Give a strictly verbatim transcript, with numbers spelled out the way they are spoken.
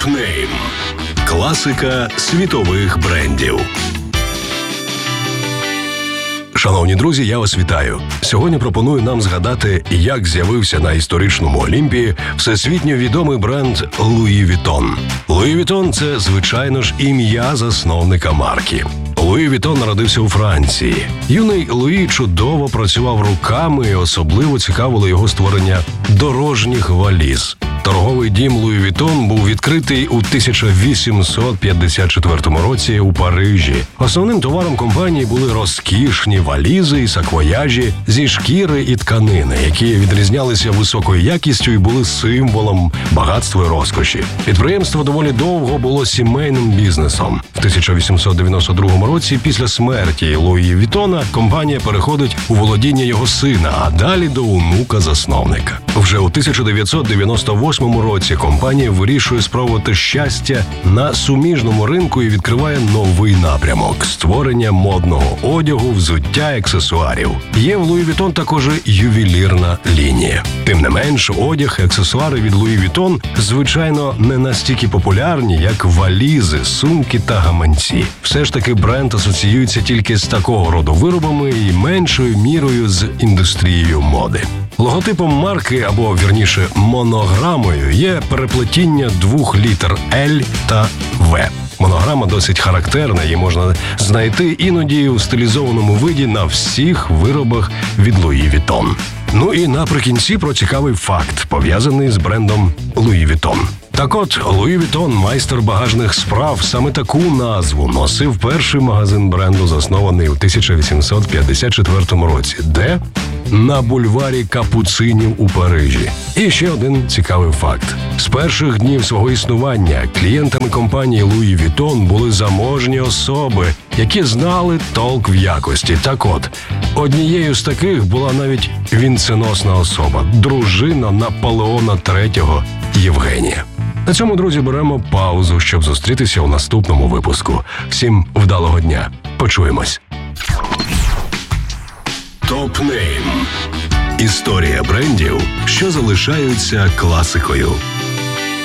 Топ-нейм. Класика світових брендів. Шановні друзі, я вас вітаю. Сьогодні пропоную нам згадати, як з'явився на історичному Олімпі всесвітньо відомий бренд Луї Вітон. Луї Вітон – це, звичайно ж, ім'я засновника марки. Луї Вітон народився у Франції. Юний Луї чудово працював руками і особливо цікавило його створення дорожніх валіз. Торговий дім Луї Вітон був відкритий у тисяча вісімсот п'ятдесят четвертому році у Парижі. Основним товаром компанії були розкішні валізи і саквояжі зі шкіри і тканини, які відрізнялися високою якістю і були символом багатства і розкоші. Підприємство доволі довго було сімейним бізнесом. В тисяча вісімсот дев'яносто другому році, після смерті Луї Вітона, компанія переходить у володіння його сина, а далі до онука засновника. Вже у тисяча дев'ятсот дев'яносто восьмому році компанія вирішує спробувати щастя на суміжному ринку і відкриває новий напрямок – створення модного одягу, взуття, аксесуарів. Є в Луї Вітон також ювелірна лінія. Тим не менш, одяг і аксесуари від Луї Вітон, звичайно, не настільки популярні, як валізи, сумки та гаманці. Все ж таки бренд асоціюється тільки з такого роду виробами і меншою мірою з індустрією моди. Логотипом марки, або, вірніше, монограмою, є переплетіння двох літер «Л» та «В». Монограма досить характерна, її можна знайти іноді у стилізованому виді на всіх виробах від Луї Вітон. Ну і наприкінці про цікавий факт, пов'язаний з брендом Луї Вітон. Так от, Луї Вітон, майстер багажних справ, саме таку назву носив перший магазин бренду, заснований у тисяча вісімсот п'ятдесят четвертому році. Де? На бульварі Капуцинів у Парижі. І ще один цікавий факт. З перших днів свого існування клієнтами компанії Луї Вітон були заможні особи, які знали толк в якості. Так от, однією з таких була навіть вінценосна особа – дружина Наполеона третього Євгенія. На цьому, друзі, беремо паузу, щоб зустрітися у наступному випуску. Всім вдалого дня. Почуємось. Топ-нейм. Історія брендів, що залишаються класикою.